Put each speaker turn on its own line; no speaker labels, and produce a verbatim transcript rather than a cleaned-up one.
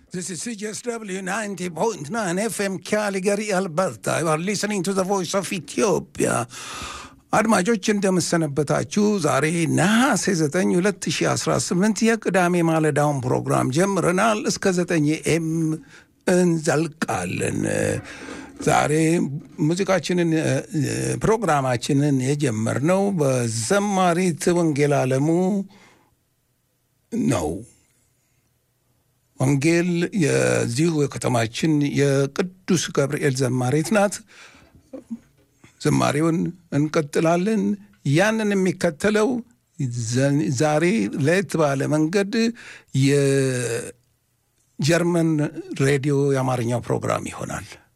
This is C J S W ninety point nine F M Calgary, Alberta. You are listening to the voice of Ethiopia. አድማጮች እንደምሰነበታችሁ ዛሬ ነሐሴ ዘጠኝ ሁለት ሺህ አስራ ስምንት የቅዳሜ ማለዳውን ፕሮግራም ጀምረናል እስከ ዘጠኝ ኤም እንዘልቃለን። ዛሬ ሙዚቃችንን ፕሮግራማችንን የጀመርነው በዘማሪት ወንጌል አለሙ ነው። ወንጌል የዚሁ የከተማችን የቅዱስ ገብርኤል ዘማሪት ናት። ዘማሪውን እንቀጥላለን። ያንን የሚከተለው ዛሬ ለየት ባለ መንገድ የጀርመን ሬዲዮ የአማርኛ ፕሮግራም ይሆናል።